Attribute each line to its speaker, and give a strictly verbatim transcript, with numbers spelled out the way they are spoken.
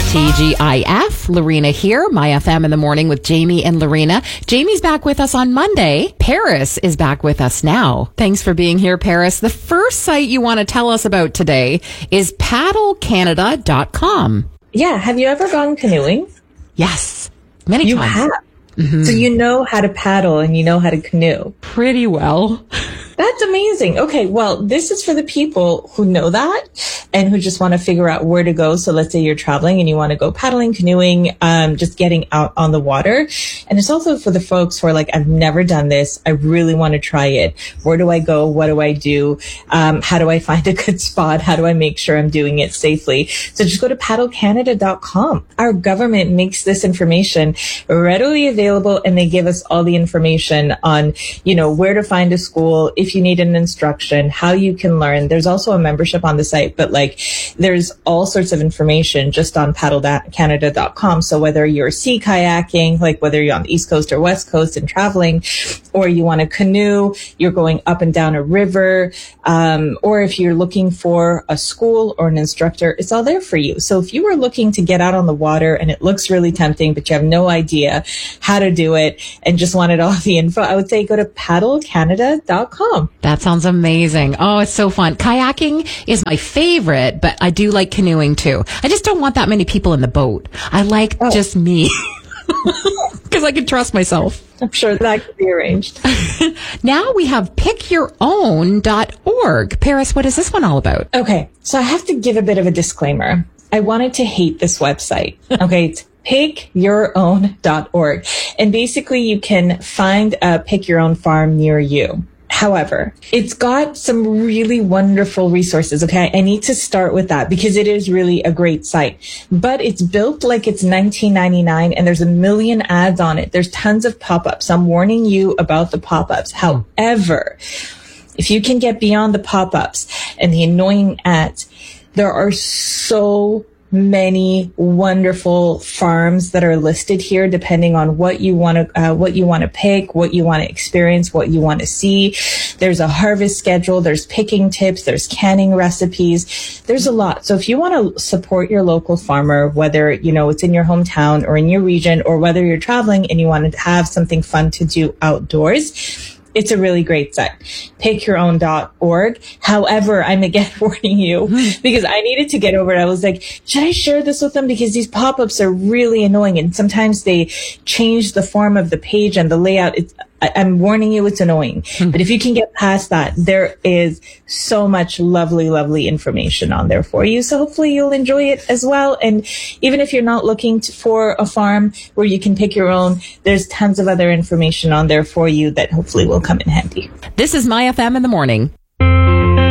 Speaker 1: T G I F, Lorena here, My F M in the morning with Jamie and Lorena. Jamie's back with us on Monday. Paris is back with us now. Thanks for being here, Paris. The first site you want to tell us about today is paddle canada dot com.
Speaker 2: Yeah. Have you ever gone canoeing?
Speaker 1: Yes. Many
Speaker 2: you
Speaker 1: times.
Speaker 2: You have. Mm-hmm. So you know how to paddle and you know how to canoe.
Speaker 1: Pretty well.
Speaker 2: That's amazing. Okay, well, this is for the people who know that and who just want to figure out where to go. So let's say you're traveling and you want to go paddling, canoeing, um, just getting out on the water. And it's also for the folks who are like, I've never done this. I really want to try it. Where do I go? What do I do? Um, how do I find a good spot? How do I make sure I'm doing it safely? So just go to paddle canada dot com. Our government makes this information readily available and they give us all the information on, you know, where to find a school, if you need an instruction, how you can learn. There's also a membership on the site, but like there's all sorts of information just on paddle canada dot com. So whether you're sea kayaking, like whether you're on the East Coast or West Coast and traveling, or you want to canoe, you're going up and down a river, um, or if you're looking for a school or an instructor, it's all there for you. So if you were looking to get out on the water and it looks really tempting, but you have no idea how to do it and just wanted all the info, I would say go to paddle canada dot com.
Speaker 1: That sounds amazing. Oh, it's so fun. Kayaking is my favorite, but I do like canoeing too. I just don't want that many people in the boat. I like oh. just me. Because I can trust myself.
Speaker 2: I'm sure that could be arranged.
Speaker 1: Now we have pick your own dot org. Paris, what is this one all about?
Speaker 2: Okay, so I have to give a bit of a disclaimer. I wanted to hate this website. Okay, it's pick your own dot org. And basically you can find a pick your own farm near you. However, it's got some really wonderful resources. Okay, I need to start with that because it is really a great site. But it's built like it's nineteen ninety-nine and there's a million ads on it. There's tons of pop-ups. I'm warning you about the pop-ups. However, if you can get beyond the pop-ups and the annoying ads, there are so many wonderful farms that are listed here, depending on what you want to, uh, what you want to pick, what you want to experience, what you want to see. There's a harvest schedule. There's picking tips. There's canning recipes. There's a lot. So if you want to support your local farmer, whether, you know, it's in your hometown or in your region, or whether you're traveling and you want to have something fun to do outdoors, it's a really great site, pick your own dot org. However, I'm again warning you because I needed to get over it. I was like, should I share this with them? Because these pop-ups are really annoying and sometimes they change the form of the page and the layout. It's, I, I'm warning you, it's annoying. But if you can get past that, there is so much lovely, lovely information on there for you. So hopefully you'll enjoy it as well. And even if you're not looking to, for a farm where you can pick your own, there's tons of other information on there for you that hopefully will come in handy.
Speaker 1: This is My F M in the morning.